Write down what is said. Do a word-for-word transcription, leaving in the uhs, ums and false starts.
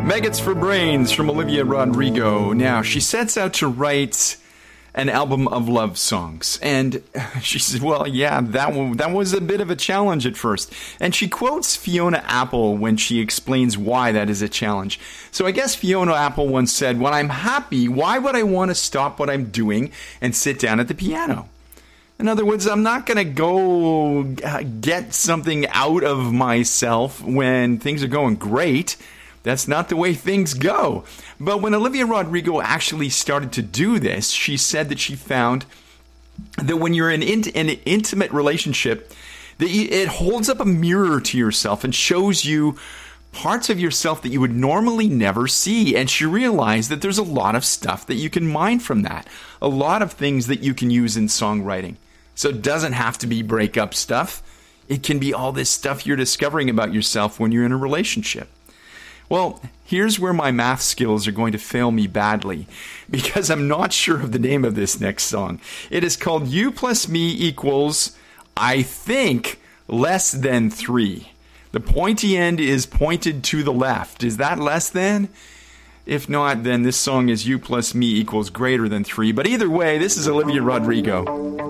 Maggots for Brains from Olivia Rodrigo. Now, she sets out to write an album of love songs. And she said, well, yeah, that, w- that was a bit of a challenge at first. And she quotes Fiona Apple when she explains why that is a challenge. So I guess Fiona Apple once said, when I'm happy, why would I want to stop what I'm doing and sit down at the piano? In other words, I'm not going to go get something out of myself when things are going great. That's not the way things go. But when Olivia Rodrigo actually started to do this, she said that she found that when you're in an intimate relationship, that it holds up a mirror to yourself and shows you parts of yourself that you would normally never see. And she realized that there's a lot of stuff that you can mine from that. A lot of things that you can use in songwriting. So it doesn't have to be breakup stuff. It can be all this stuff you're discovering about yourself when you're in a relationship. Well, here's where my math skills are going to fail me badly, because I'm not sure of the name of this next song. It is called You Plus Me Equals, I think, less than three. The pointy end is pointed to the left. Is that less than? If not, then this song is You Plus Me Equals greater than three. But either way, this is Olivia Rodrigo.